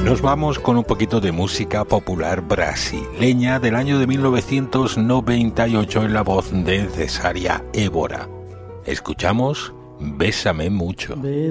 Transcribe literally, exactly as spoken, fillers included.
Nos vamos con un poquito de música popular brasileña del año de mil novecientos noventa y ocho en la voz de Cesária Évora. Escuchamos Bésame mucho.